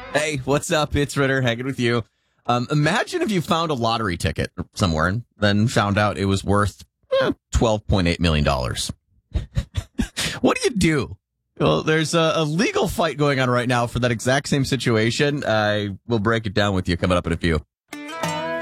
Hey, what's up? It's Ritter hanging with you. Imagine if you found a lottery ticket somewhere and then found out it was worth $12.8 million. What do you do? Well, there's a legal fight going on right now for that exact same situation. I will break it down with you coming up in a few.